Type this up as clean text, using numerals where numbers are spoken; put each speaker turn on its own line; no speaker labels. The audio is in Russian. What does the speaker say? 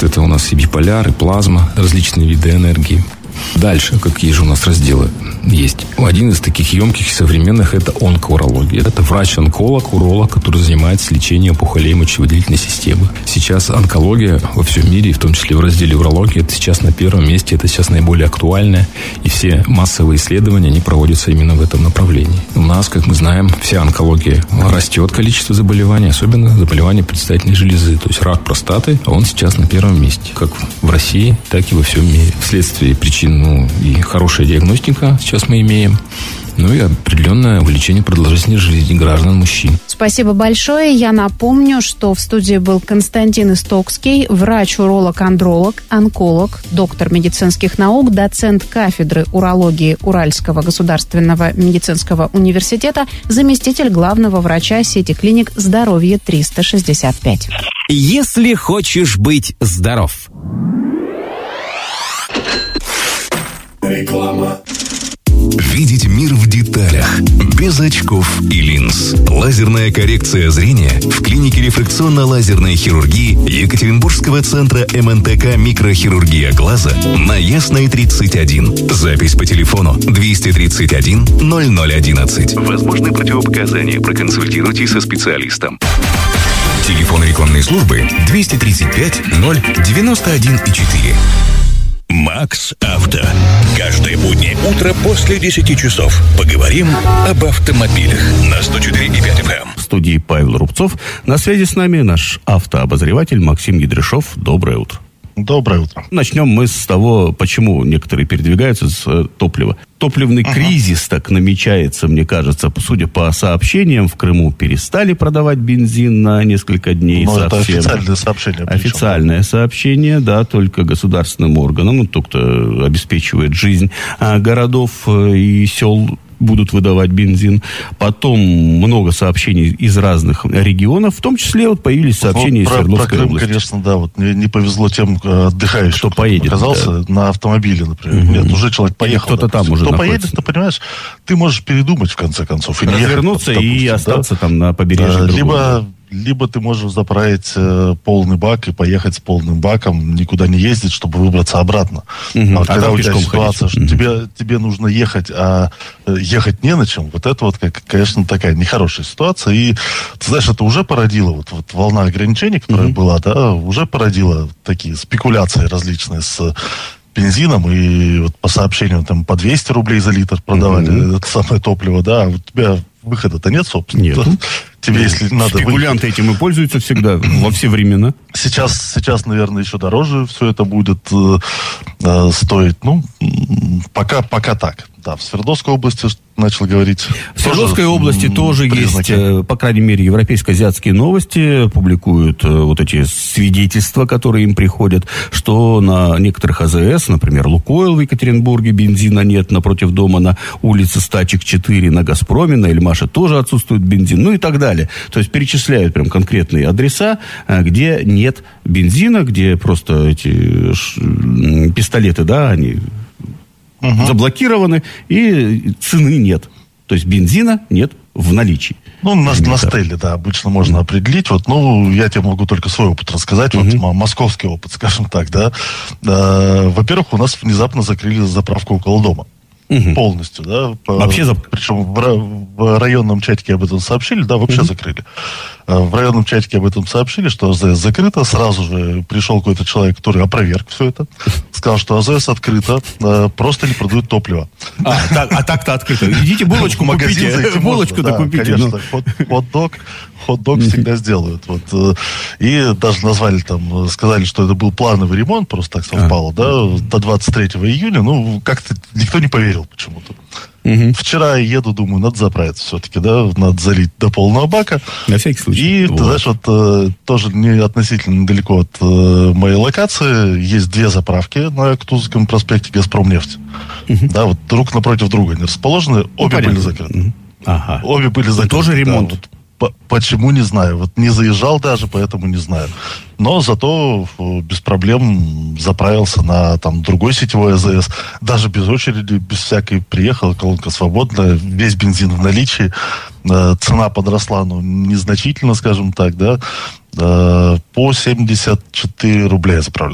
это у нас и биполяр, и плазма, различные виды энергии. Дальше, какие же у нас разделы есть? Один из таких емких и современных – это онкоурология. Это врач-онколог, уролог, который занимается лечением опухолей мочевыделительной системы. Сейчас онкология во всем мире, в том числе в разделе урологии, это сейчас на первом месте, это сейчас наиболее актуальное. И все массовые исследования, они проводятся именно в этом направлении. У нас, как мы знаем, вся онкология растет, количество заболеваний, особенно заболевания предстательной железы. То есть рак простаты, он сейчас на первом месте. Как в России, так и во всем мире. Вследствие причин и хорошая диагностика сейчас мы имеем, и определенное увеличение продолжительности жизни граждан мужчин.
Спасибо большое. Я напомню, что в студии был Константин Истокский, врач-уролог-андролог, онколог, доктор медицинских наук, доцент кафедры урологии Уральского государственного медицинского университета, заместитель главного врача сети клиник «Здоровье 365».
Если хочешь быть здоров.
Реклама. Видеть мир в деталях, без очков и линз. Лазерная коррекция зрения в клинике рефракционно-лазерной хирургии Екатеринбургского центра МНТК «Микрохирургия глаза» на Ясной 31. Запись по телефону 231 0011. Возможны противопоказания. Проконсультируйтесь со специалистом. Телефон рекламной службы 235 091 4. Макс Авто. Каждое буднее утро после 10 часов поговорим об автомобилях на 104,5 FM.
В студии Павел Рубцов. На связи с нами наш автообозреватель Максим Гидряшов. Доброе утро.
Доброе утро.
Начнем мы с того, почему некоторые передвигаются с топлива. Топливный кризис так намечается, мне кажется. Судя по сообщениям, в Крыму перестали продавать бензин на несколько дней.
Но это официальное сообщение.
Официальное сообщение, да, только государственным органам, тот, кто обеспечивает жизнь городов и сел, будут выдавать бензин. Потом много сообщений из разных регионов, в том числе появились сообщения из Свердловской
про Крым,
области.
Конечно, да, не повезло тем отдыхающим,
кто поедет,
оказался на автомобиле, например. Нет, уже человек поехал.
Кто-то там уже
Кто
находится.
поедет, ты понимаешь, ты можешь передумать в конце концов. И
развернуться
не ехать, допустим,
и остаться там на побережье другого.
Либо ты можешь заправить полный бак и поехать с полным баком, никуда не ездить, чтобы выбраться обратно. Когда у тебя ситуация, что тебе нужно ехать, а ехать не на чем, вот это конечно, такая нехорошая ситуация. И, ты знаешь, это уже породило, вот волна ограничений, которая была, да, уже породила такие спекуляции различные с бензином, и вот по сообщениям там по 200 рублей за литр продавали это самое топливо, да, а у тебя выхода-то нет, собственно.
Нет.
Тебе, если надо...
Спекулянты этим и пользуются всегда, во все времена.
Сейчас, наверное, еще дороже все это будет стоить. Пока так. Да, в Свердловской области начал говорить.
В Свердловской области тоже
признаки.
есть, по крайней мере, европейско-азиатские новости публикуют вот эти свидетельства, которые им приходят, что на некоторых АЗС, например, Лукойл в Екатеринбурге, бензина нет, напротив дома на улице Стачек 4, на Газпроме, на Эльмаше тоже отсутствует бензин, и так далее. То есть перечисляют прям конкретные адреса, где нет бензина, где просто эти пистолеты, да, они заблокированы, и цены нет. То есть бензина нет в наличии.
На стеле, да, обычно можно определить. Я тебе могу только свой опыт рассказать. Московский опыт, скажем так, да. Во-первых, у нас внезапно закрыли заправку около дома. Полностью, да.
Вообще
причем в районном чатике об этом сообщили, да, вообще закрыли. В районном чатике об этом сообщили, что АЗС закрыто. Сразу же пришел какой-то человек, который опроверг все это. Сказал, что АЗС открыто, просто не продают топливо.
Так-то открыто. Идите булочку купите. Булочку-то купите.
Конечно, хот-дог всегда сделают. И даже назвали там, сказали, что это был плановый ремонт, просто так совпало, да, до 23 июня. Как-то никто не поверил почему-то. Вчера я еду, думаю, надо заправиться все-таки, да, надо залить до полного бака.
На всякий случай.
И, ты знаешь, тоже не относительно недалеко от моей локации есть две заправки на Кутузовском проспекте «Газпромнефть». Да, друг напротив друга они расположены, обе были закрыты. Обе были закрыты.
Тоже ремонт.
Да, почему, не знаю. Не заезжал даже, поэтому не знаю. Но зато без проблем заправился на другой сетевой АЗС. Даже без очереди, без всякой. Приехала, колонка свободная, весь бензин в наличии. Цена подросла, незначительно, скажем так, да. По 74 рубля я заправлял.